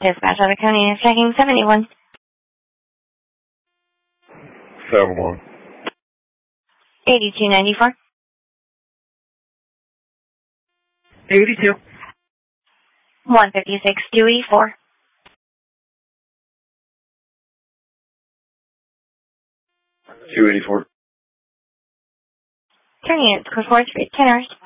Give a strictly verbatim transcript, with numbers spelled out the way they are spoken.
Dispatch out of County is checking seventy-one. seventy-one. eighty-two ninety-four. eighty-two. one fifty-six two eighty-four. two eighty-four. Turning units, code four three, ten hours.